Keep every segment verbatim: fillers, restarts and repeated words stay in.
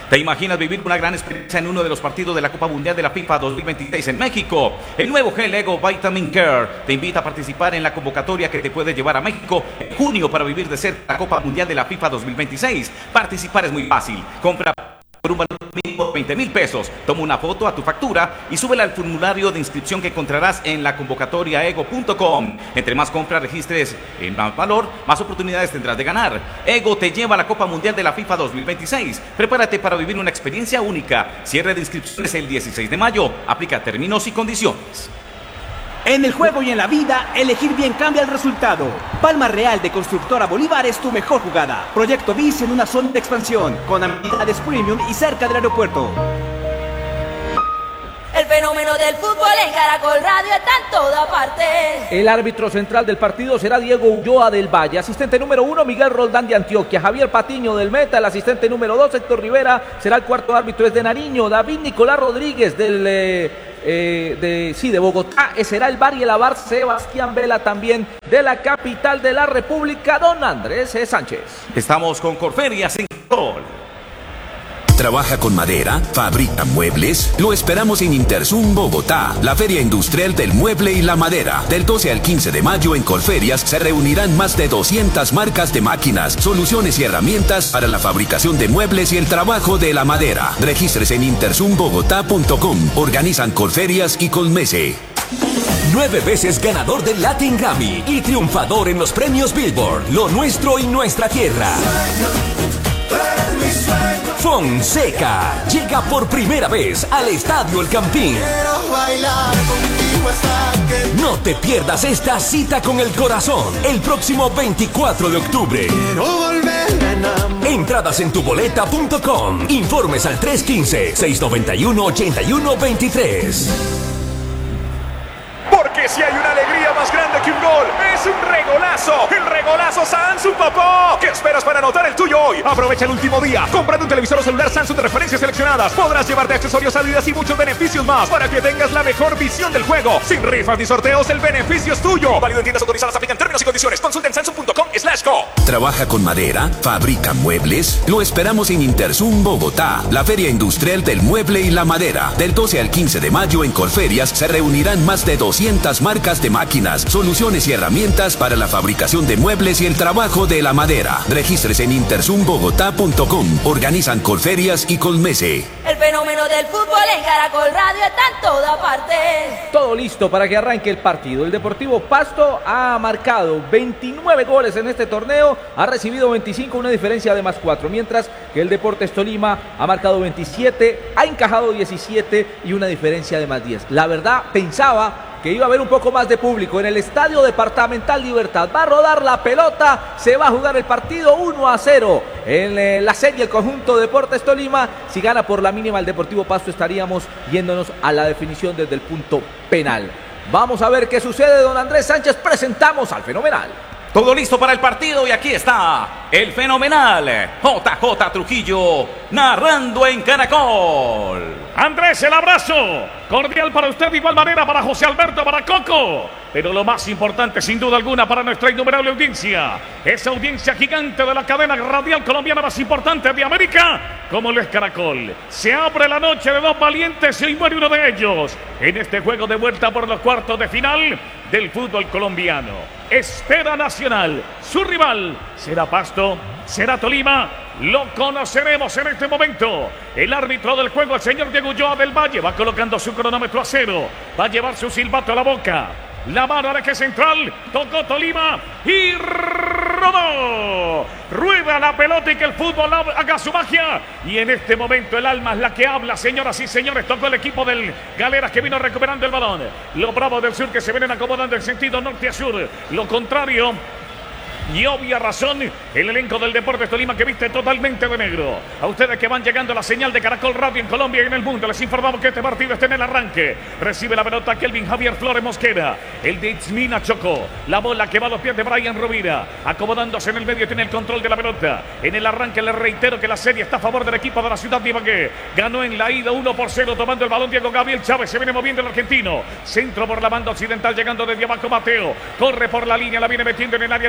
¿Te imaginas vivir una gran experiencia en uno de los partidos de la Copa Mundial de la FIFA dos mil veintiséis en México? El nuevo gel Ego Vitamin Care te invita a participar en la convocatoria que te puede llevar a México en junio para vivir de cerca la Copa Mundial de la FIFA dos mil veintiséis. Participar es muy fácil. Compra por un valor mínimo de veinte mil pesos. Toma una foto a tu factura y súbela al formulario de inscripción que encontrarás en la convocatoria ego punto com. Entre más compras registres en más valor, más oportunidades tendrás de ganar. Ego te lleva a la Copa Mundial de la FIFA dos mil veintiséis. Prepárate para vivir una experiencia única. Cierre de inscripciones el dieciséis de mayo. Aplica términos y condiciones. En el juego y en la vida, elegir bien cambia el resultado. Palma Real de Constructora Bolívar es tu mejor jugada. Proyecto BIS en una zona de expansión, con amenidades premium y cerca del aeropuerto. El fenómeno del fútbol en Caracol Radio está en toda parte. El árbitro central del partido será Diego Ulloa del Valle. Asistente número uno, Miguel Roldán de Antioquia. Javier Patiño del Meta. El asistente número dos, Héctor Rivera. Será el cuarto árbitro, es de Nariño. David Nicolás Rodríguez del... Eh, eh, de, sí, de Bogotá. Ese será el bar y el abar Sebastián Vela, también de la capital de la República, don Andrés Sánchez. Estamos con Corferias en Caracol. ¿Trabaja con madera? ¿Fabrica muebles? Lo esperamos en Interzum Bogotá, la feria industrial del mueble y la madera. Del doce al quince de mayo en Corferias se reunirán más de doscientas marcas de máquinas, soluciones y herramientas para la fabricación de muebles y el trabajo de la madera. Regístrese en interzum bogotá punto com. Organizan Corferias y Colmese. Nueve veces ganador del Latin Grammy y triunfador en los premios Billboard, Lo Nuestro y Nuestra Tierra. Fonseca llega por primera vez al Estadio El Campín. No te pierdas esta cita con el corazón el próximo veinticuatro de octubre. Entradas en tuboleta punto com. Informes al tres uno cinco, seis nueve uno, ocho uno dos tres. Porque si hay una alegría más grande que un gol, es un regolazo. El regolazo Samsung, papá. ¿Qué esperas para anotar el tuyo hoy? Aprovecha el último día. Comprando un televisor o celular Samsung de referencias seleccionadas, podrás llevarte accesorios, salidas y muchos beneficios más para que tengas la mejor visión del juego. Sin rifas ni sorteos, el beneficio es tuyo. Válido en tiendas autorizadas, aplican términos y condiciones. Consulta en samsung punto com slash co. ¿Trabaja con madera? ¿Fabrica muebles? Lo esperamos en Interzum Bogotá, la feria industrial del mueble y la madera. Del doce al quince de mayo en Corferias se reunirán más de doscientas marcas de máquinas, soluciones y herramientas para la fabricación de muebles y el trabajo de la madera. Regístrese en interzum bogotá punto com. Organizan Corferias y Colmese. El fenómeno del fútbol en Caracol Radio está en toda parte. Todo listo para que arranque el partido. El Deportivo Pasto ha marcado veintinueve goles en este torneo, ha recibido veinticinco, una diferencia de más cuatro, mientras que el Deportes Tolima ha marcado veintisiete, ha encajado diecisiete y una diferencia de más diez. La verdad, pensaba que iba a haber un poco más de público en el Estadio Departamental Libertad. Va a rodar la pelota, se va a jugar el partido uno a cero. En eh, la serie, el conjunto Deportes Tolima, si gana por la mínima el Deportivo Pasto, estaríamos yéndonos a la definición desde el punto penal. Vamos a ver qué sucede, don Andrés Sánchez. Presentamos al fenomenal. Todo listo para el partido y aquí está el fenomenal J J Trujillo narrando en Caracol. Andrés, el abrazo cordial para usted, de igual manera para José Alberto, para Coco. Pero lo más importante, sin duda alguna, para nuestra innumerable audiencia, esa audiencia gigante de la cadena radial colombiana más importante de América, como lo es Caracol. Se abre la noche de dos valientes y muere uno de ellos en este juego de vuelta por los cuartos de final del fútbol colombiano. Espera Nacional, su rival será Pasto, será Tolima. Lo conoceremos en este momento. El árbitro del juego, el señor Diego Ulloa del Valle, va colocando su cronómetro a cero. Va a llevar su silbato a la boca. La mano al eje central. Tocó Tolima y rodó. Rueda la pelota y que el fútbol haga su magia. Y en este momento el alma es la que habla, señoras y señores. Tocó el equipo del Galeras que vino recuperando el balón. Los Bravos del Sur que se vienen acomodando en sentido norte a sur. Lo contrario. Y obvia razón, el elenco del Deportes Tolima que viste totalmente de negro. A ustedes que van llegando a la señal de Caracol Radio en Colombia y en el mundo, les informamos que este partido está en el arranque. Recibe la pelota Kelvin Javier Flores Mosquera. El de Itzmina Chocó. La bola que va a los pies de Brian Rovira. Acomodándose en el medio, tiene el control de la pelota. En el arranque les reitero que la serie está a favor del equipo de la ciudad de Ibagué. Ganó en la ida uno por cero tomando el balón Diego Gabriel Chávez. Se viene moviendo el argentino. Centro por la banda occidental llegando desde abajo Mateo. Corre por la línea, la viene metiendo en el área. Atención que viene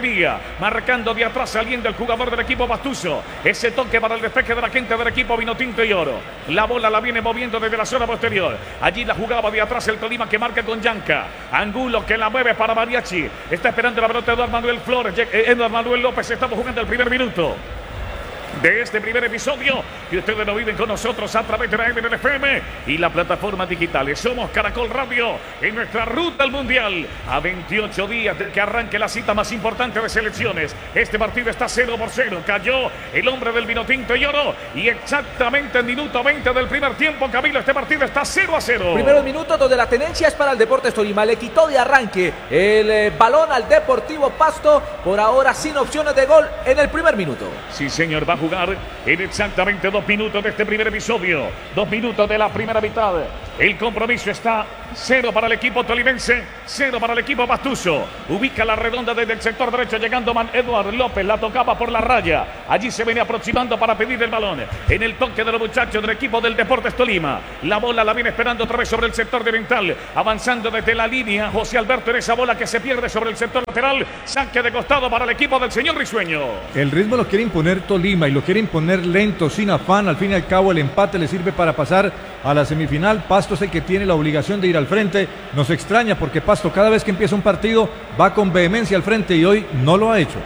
portería. Marcando de atrás, saliendo el jugador del equipo Pastuso. Ese toque para el despeje de la gente del equipo Vinotinto y Oro. La bola la viene moviendo desde la zona posterior. Allí la jugaba de atrás el Tolima, que marca con Yanca. Angulo que la mueve para Mariachi. Está esperando la pelota Eduardo Manuel Flores. Eduardo Manuel López. Estamos jugando el primer minuto de este primer episodio, y ustedes lo viven con nosotros a través de la M N F M y la plataforma digitales. Somos Caracol Radio en nuestra ruta al Mundial, a veintiocho días de que arranque la cita más importante de selecciones. Este partido está cero por cero. Cayó el hombre del Vinotinto y Oro, y exactamente en minuto veinte del primer tiempo, Camilo, este partido está cero a cero. Primeros minutos donde la tenencia es para el Deportes Tolima. Le quitó de arranque el eh, balón al Deportivo Pasto, por ahora sin opciones de gol en el primer minuto. Sí, señor, va a jugar en exactamente dos minutos de este primer episodio. Dos minutos de la primera mitad. El compromiso está cero para el equipo tolimense, cero para el equipo Pastuso. Ubica la redonda desde el sector derecho, llegando Man Eduardo López, la tocaba por la raya. Allí se viene aproximando para pedir el balón. En el toque de los muchachos del equipo del Deportes Tolima. La bola la viene esperando otra vez sobre el sector de oriental, avanzando desde la línea José Alberto en esa bola que se pierde sobre el sector lateral. Saque de costado para el equipo del señor Risueño. El ritmo lo quiere imponer Tolima y lo quiere imponer lento, sin afán. Al fin y al cabo el empate le sirve para pasar a la semifinal. Pasto es el que tiene la obligación de ir al frente. Nos extraña porque Pasto cada vez que empieza un partido va con vehemencia al frente y hoy no lo ha hecho.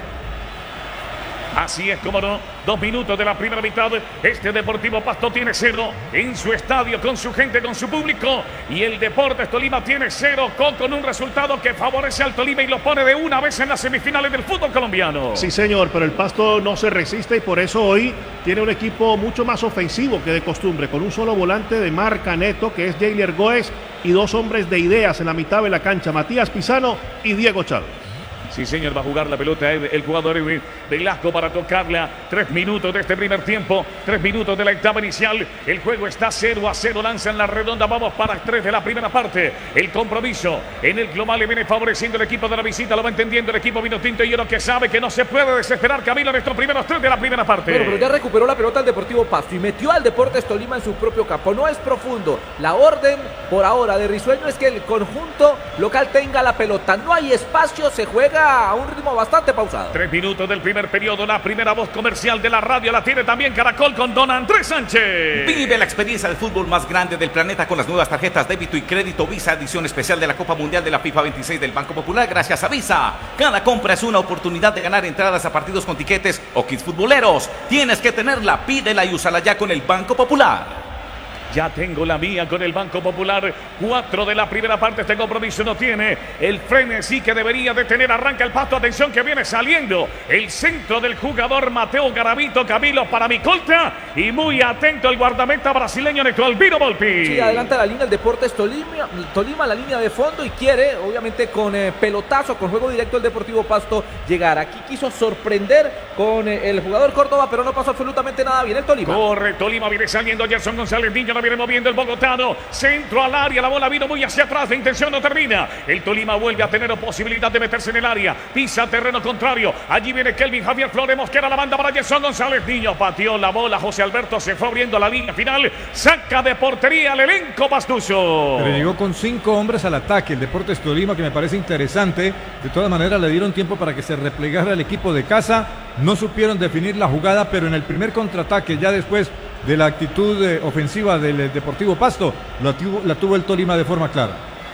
Así es, como no, dos minutos de la primera mitad. Este Deportivo Pasto tiene cero en su estadio, con su gente, con su público. Y el Deportes Tolima tiene cero, con, con un resultado que favorece al Tolima y lo pone de una vez en las semifinales del fútbol colombiano. Sí, señor, pero el Pasto no se resiste y por eso hoy tiene un equipo mucho más ofensivo que de costumbre, con un solo volante de marca neto, que es Jailer Goes, y dos hombres de ideas en la mitad de la cancha, Matías Pisano y Diego Chávez. Sí, señor, va a jugar la pelota el jugador Edwin Velasco para tocarla. Tres minutos de este primer tiempo, tres minutos de la etapa inicial. El juego está cero a cero, lanzan la redonda, vamos para tres de la primera parte. El compromiso en el global le viene favoreciendo el equipo de la visita, lo va entendiendo el equipo Vinotinto y Oro, que sabe que no se puede desesperar, Camilo, en estos primeros tres de la primera parte. Bueno, pero ya recuperó la pelota el Deportivo Pasto y metió al Deportes Tolima en su propio campo. No es profundo. La orden por ahora de Risueño es que el conjunto local tenga la pelota. No hay espacio, se juega a un ritmo bastante pausado. Tres minutos del primer periodo. La primera voz comercial de la radio la tiene también Caracol con don Andrés Sánchez. Vive la experiencia del fútbol más grande del planeta con las nuevas tarjetas débito y crédito Visa, edición especial de la Copa Mundial de la FIFA veintiséis del Banco Popular, gracias a Visa. Cada compra es una oportunidad de ganar entradas a partidos con tiquetes o kits futboleros. Tienes que tenerla, pídela y úsala ya con el Banco Popular. Ya tengo la mía con el Banco Popular. Cuatro de la primera parte. Este compromiso no tiene el frenesí que debería de tener. Arranca el Pasto. Atención que viene saliendo el centro del jugador Mateo Garavito, Camilo, para Micolta. Y muy atento el guardameta brasileño Neto Albino Volpi. Sí, adelanta la línea el Deportes Tolima, Tolima la línea de fondo y quiere, obviamente con eh, pelotazo, con juego directo el Deportivo Pasto llegar. Aquí quiso sorprender con eh, el jugador Córdoba, pero no pasó absolutamente nada bien el Tolima. Corre, Tolima viene saliendo Gerson González Niño. Viene moviendo el bogotano, centro al área, la bola vino muy hacia atrás, la intención no termina. El Tolima vuelve a tener posibilidad de meterse en el área, pisa terreno contrario. Allí viene Kelvin Javier Flores Mosquera, la banda para Gerson González Niño, pateó la bola, José Alberto se fue abriendo la línea final, saca de portería al elenco Pastuso. Pero llegó con cinco hombres al ataque el Deportes Tolima, que me parece interesante. De todas maneras le dieron tiempo para que se replegara el equipo de casa, no supieron definir la jugada, pero en el primer contraataque, ya después de la actitud eh, ofensiva del eh, Deportivo Pasto, la tuvo, la tuvo el Tolima de forma clara.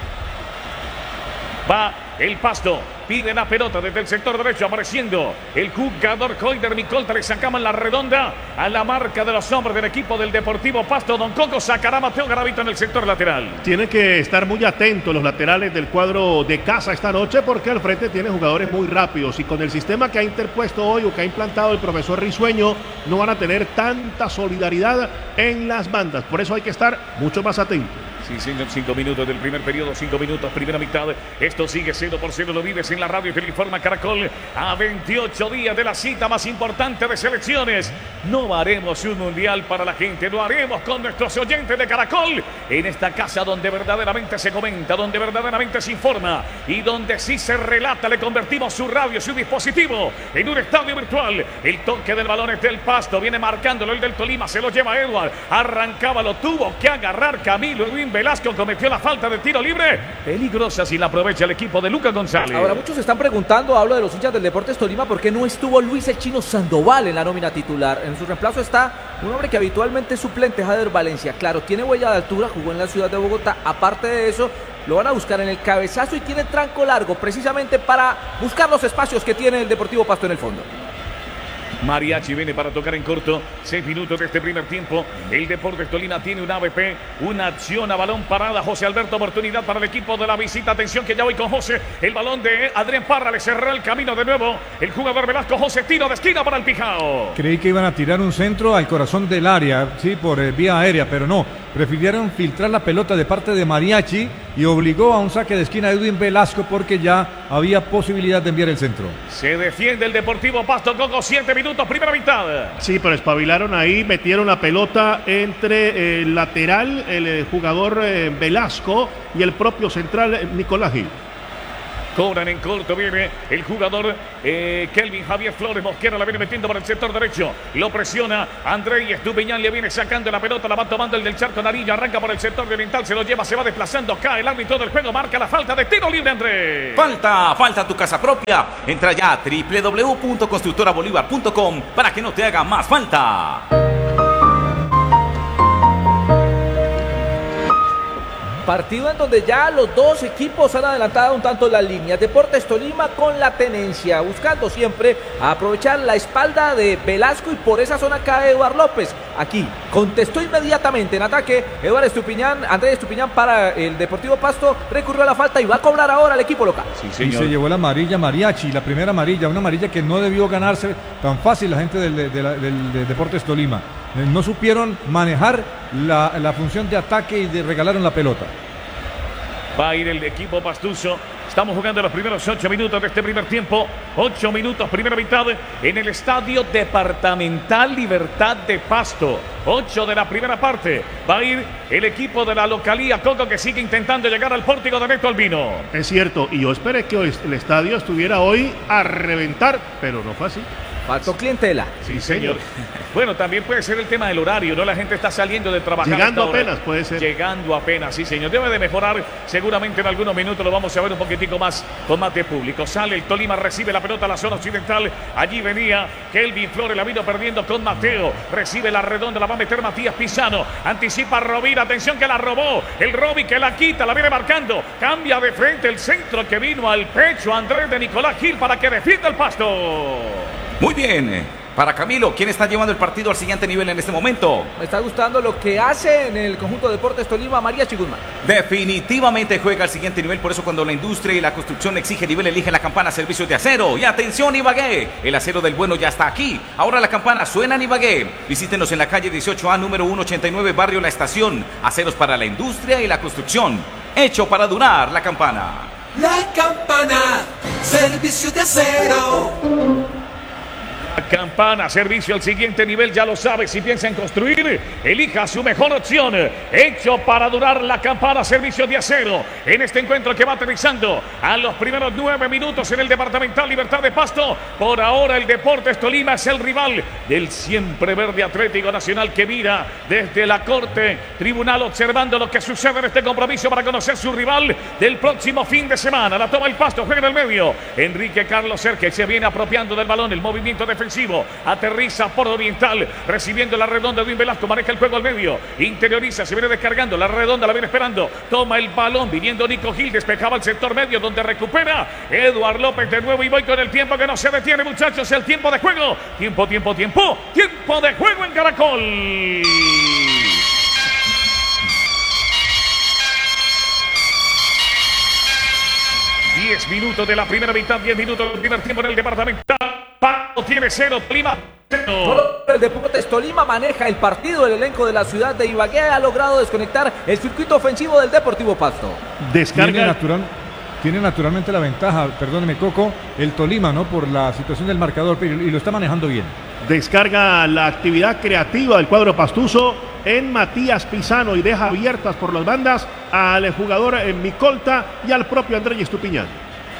Va el Pasto, pide la pelota desde el sector derecho, apareciendo el jugador Coider Micolta, le sacaban la redonda a la marca de los hombres del equipo del Deportivo Pasto. Don Coco sacará a Mateo Garavito en el sector lateral. Tienen que estar muy atentos los laterales del cuadro de casa esta noche, porque al frente tiene jugadores muy rápidos y con el sistema que ha interpuesto hoy o que ha implantado el profesor Risueño, no van a tener tanta solidaridad en las bandas. Por eso hay que estar mucho más atentos. Sí, señor, cinco minutos del primer periodo, cinco minutos, primera mitad. Esto sigue cero por cero, lo vives en la radio y te informa Caracol. A veintiocho días de la cita más importante de selecciones. No haremos un mundial para la gente, lo haremos con nuestros oyentes de Caracol. En esta casa donde verdaderamente se comenta, donde verdaderamente se informa y donde sí se relata, le convertimos su radio, su dispositivo en un estadio virtual. El toque del balón es del Pasto, viene marcándolo el del Tolima, se lo lleva Edward. Arrancaba, lo tuvo que agarrar Camilo Edwin Velasco cometió la falta de tiro libre. Peligrosa si la aprovecha el equipo de Lucas González. Ahora muchos se están preguntando, hablo de los hinchas del Deportes Tolima, ¿por qué no estuvo Luis el Chino Sandoval en la nómina titular? En su reemplazo está un hombre que habitualmente es suplente, Jader Valencia. Claro, tiene huella de altura, jugó en la ciudad de Bogotá. Aparte de eso, lo van a buscar en el cabezazo y tiene tranco largo, precisamente para buscar los espacios que tiene el Deportivo Pasto en el fondo. Mariachi viene para tocar en corto. Seis minutos de este primer tiempo. El Deportes Tolima tiene un A V P. Una acción a balón parada. José Alberto, oportunidad para el equipo de la visita. Atención que ya voy con José. El balón de Adrián Parra le cerró el camino de nuevo. El jugador Velasco. José, tiro de esquina para el Pijao. Creí que iban a tirar un centro al corazón del área, sí, por eh, vía aérea, pero no. Prefirieron filtrar la pelota de parte de Mariachi y obligó a un saque de esquina a Edwin Velasco porque ya había posibilidad de enviar el centro. Se defiende el Deportivo Pasto, Coco, siete minutos, primera mitad. Sí, pero espabilaron ahí, metieron la pelota entre el lateral, el eh, jugador eh, Velasco y el propio central eh, Nicolás Gil. Cobran en corto, viene el jugador eh, Kelvin Javier Flores Mosquera, la viene metiendo por el sector derecho, lo presiona André Estupiñán, le viene sacando la pelota, la va tomando el del Charco Nariño, arranca por el sector oriental, se lo lleva, se va desplazando, cae el árbitro del juego, marca la falta de tiro libre, André. Falta, falta tu casa propia, entra ya a doble u doble u doble u punto constructora bolívar punto com para que no te haga más falta. Partido en donde ya los dos equipos han adelantado un tanto las líneas. Deportes Tolima con la tenencia, buscando siempre aprovechar la espalda de Velasco y por esa zona cae Eduardo López. Aquí contestó inmediatamente en ataque Eduardo Estupiñán, Andrés Estupiñán para el Deportivo Pasto, recurrió a la falta y va a cobrar ahora el equipo local. Sí, señor. Y se llevó la amarilla Mariachi, la primera amarilla, una amarilla que no debió ganarse tan fácil la gente del, de, de la, del de Deportes Tolima. No supieron manejar la, la función de ataque y de regalaron la pelota. Va a ir el equipo pastuso. Estamos jugando los primeros ocho minutos de este primer tiempo. Ocho minutos, primera mitad, en el Estadio Departamental Libertad de Pasto. Ocho de la primera parte. Va a ir el equipo de la localía Coco, que sigue intentando llegar al pórtico de Neto Albino. Es cierto, y yo esperé que el estadio estuviera hoy a reventar, pero no fue así. Faltó clientela. Sí, señor. Bueno, también puede ser el tema del horario, ¿no? La gente está saliendo de trabajar. Llegando apenas, puede ser. Llegando apenas, sí, señor. Debe de mejorar. Seguramente en algunos minutos lo vamos a ver un poquitico más con más de público. Sale el Tolima, recibe la pelota a la zona occidental. Allí venía Kelvin Flores, la vino perdiendo con Mateo. Recibe la redonda, la va a meter Matías Pisano. Anticipa a Rovira, atención que la robó. El Robi que la quita, la viene marcando. Cambia de frente el centro que vino al pecho Andrés de Nicolás Gil para que defienda el Pasto. Muy bien, para Camilo, ¿quién está llevando el partido al siguiente nivel en este momento? Me está gustando lo que hace en el conjunto de Deportes Tolima Mariachi Guzmán. Definitivamente juega al siguiente nivel, por eso cuando la industria y la construcción exige nivel, elige la campana Servicios de Acero. Y atención Ibagué, el acero del bueno ya está aquí. Ahora la campana suena en Ibagué. Visítenos en la calle dieciocho A, número ciento ochenta y nueve, barrio La Estación. Aceros para la industria y la construcción. Hecho para durar la campana. La campana, Servicios de Acero. Campana, servicio al siguiente nivel, ya lo sabe, si piensa en construir, elija su mejor opción, hecho para durar la campana, servicio de acero, en este encuentro que va aterrizando a los primeros nueve minutos en el Departamental Libertad de Pasto. Por ahora el Deportes Tolima es el rival del siempre verde Atlético Nacional, que mira desde la corte tribunal observando lo que sucede en este compromiso para conocer su rival del próximo fin de semana. La toma el Pasto, juega en el medio, Enrique Carlos Cerque se viene apropiando del balón, el movimiento defensivo. Aterriza por oriental, recibiendo la redonda de Edwin Velasco, maneja el juego al medio, interioriza, se viene descargando, la redonda la viene esperando, toma el balón, viniendo Nico Gil, despejaba el sector medio donde recupera Eduardo López de nuevo y voy con el tiempo que no se detiene, muchachos, el tiempo de juego, tiempo, tiempo, tiempo, tiempo de juego en Caracol. diez minutos de la primera mitad, diez minutos del primer tiempo en el Departamental. Pasto tiene cero, Tolima cero. El Deportes Tolima maneja el partido. El elenco de la ciudad de Ibagué ha logrado desconectar el circuito ofensivo del Deportivo Pasto. Descarga. Tiene, natural, tiene naturalmente la ventaja, perdóneme Coco, el Tolima, ¿no? Por la situación del marcador, y lo está manejando bien. Descarga la actividad creativa del cuadro pastuso en Matías Pisano y deja abiertas por las bandas al jugador en Micolta y al propio Andrés Estupiñán.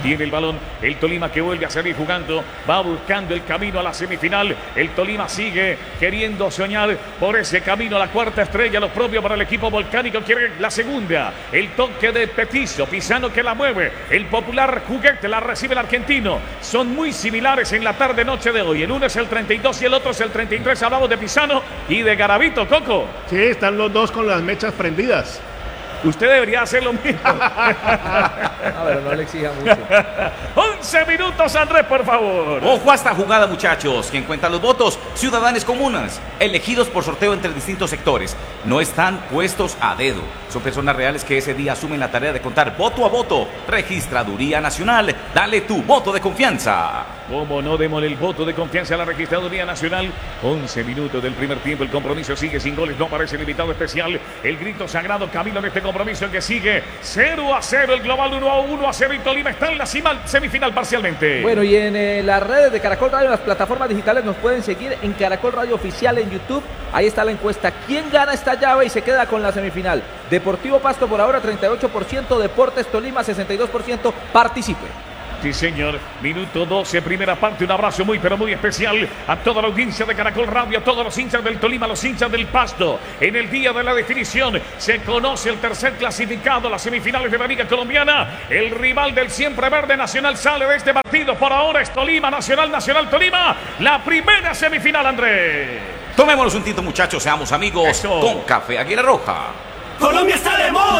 Tiene el balón el Tolima, que vuelve a salir jugando. Va buscando el camino a la semifinal. El Tolima sigue queriendo soñar por ese camino a la cuarta estrella. Lo propio para el equipo volcánico. Quiere la segunda. El toque de Petizo. Pisano que la mueve. El popular juguete la recibe el argentino. Son muy similares en la tarde-noche de hoy. El uno es el treinta y dos y el otro es el treinta y tres. Hablamos de Pisano y de Garavito, Coco. Sí, están los dos con las mechas prendidas. Usted debería hacer lo mismo. A ver, no le exija mucho. once minutos, Andrés, por favor. Ojo a esta jugada, muchachos. Quien cuenta los votos, ciudadanos comunas, elegidos por sorteo entre distintos sectores. No están puestos a dedo. Son personas reales que ese día asumen la tarea de contar voto a voto. Registraduría Nacional, dale tu voto de confianza. ¿Cómo no démosle el voto de confianza a la Registraduría Nacional? once minutos del primer tiempo. El compromiso sigue sin goles. No aparece el invitado especial. El grito sagrado, Camilo, en este compromiso que sigue cero a cero. El global uno a uno a cero. Y Tolima está en la cima, semifinal parcialmente. Bueno, y en eh, las redes de Caracol Radio, las plataformas digitales, nos pueden seguir en Caracol Radio Oficial en YouTube. Ahí está la encuesta. ¿Quién gana esta llave y se queda con la semifinal? Deportivo Pasto por ahora treinta y ocho por ciento. Deportes Tolima sesenta y dos por ciento. Participe. Sí, señor. Minuto doce, primera parte. Un abrazo muy, pero muy especial a toda la audiencia de Caracol Radio, a todos los hinchas del Tolima, los hinchas del Pasto. En el día de la definición se conoce el tercer clasificado a las semifinales de la Liga Colombiana. El rival del siempre verde Nacional sale de este partido. Por ahora es Tolima, Nacional, Nacional, Tolima. La primera semifinal, Andrés. Tomémonos un tinto, muchachos. Seamos amigos. Eso. Con Café Águila Roja. Colombia está de moda.